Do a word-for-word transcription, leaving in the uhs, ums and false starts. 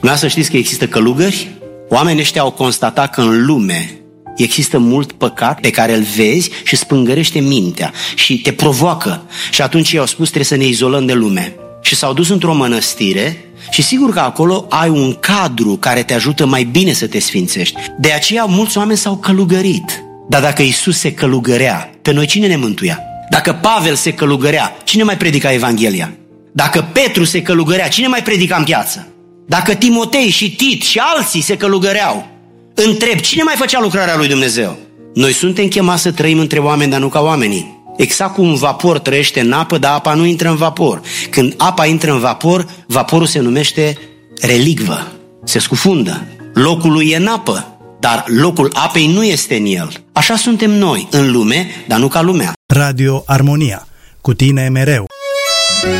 Vreau să știți că există călugări? Oamenii ăștia au constatat că în lume există mult păcat pe care îl vezi și spângărește mintea și te provoacă. Și atunci i-au spus, trebuie să ne izolăm de lume. Și s-au dus într-o mănăstire și sigur că acolo ai un cadru care te ajută mai bine să te sfințești. De aceea mulți oameni s-au călugărit. Dar dacă Iisus se călugărea, pe noi cine ne mântuia? Dacă Pavel se călugărea, cine mai predica Evanghelia? Dacă Petru se călugărea, cine mai predica în piață? Dacă Timotei și Tit și alții se călugăreau, întreb, cine mai făcea lucrarea lui Dumnezeu? Noi suntem chemați să trăim între oameni, dar nu ca oamenii. Exact cum un vapor trăiește în apă, dar apa nu intră în vapor. Când apa intră în vapor, vaporul se numește relicvă, se scufundă. Locul lui e în apă, dar locul apei nu este în el. Așa suntem noi, în lume, dar nu ca lumea. Radio Armonia, cu tine mereu.